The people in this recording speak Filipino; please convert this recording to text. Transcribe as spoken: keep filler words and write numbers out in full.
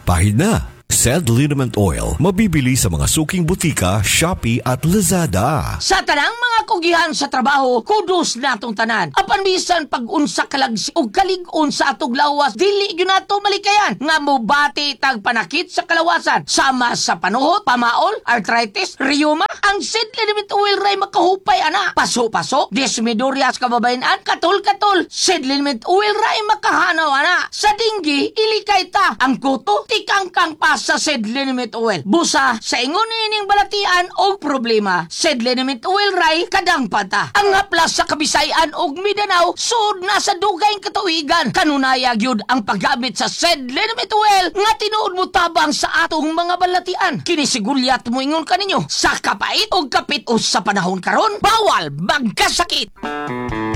Pahid na. Sed Liniment Oil, mabibili sa mga suking butika, Shopee at Lazada. Sa tanang mga kugihan sa trabaho, kudos natong tanan. Apan bisan pag-unsa kalagsi o kalig-on sa atog lawas, dili yun nato malikayan. Nga mo bati tag panakit sa kalawasan. Sama sa panuhot, pamaol, arthritis, rheuma, ang Sed Liniment Oil ray makahupay ana. Paso-paso, desmidorias kababayan-an, katul-katul. Sed Liniment Oil ray makahanaw ana. Sa dinggi, ilikay ta. Ang kuto, tikang-kang pa sa Sed Liniment Oil. Busa, sa ingon ining balatian o problema, Sed Liniment Oil ray kadang pata. Ang haplas sa Kabisayan og Mindanao, sud na sa dugayng katuigan. Kanunayag yun ang paggamit sa Sed Liniment Oil nga tinuod mo tabang sa atong mga balatian. Kinisigulyat mo ingon kaninyo, sa kapait o kapit o sa panahon karon, bawal magkasakit.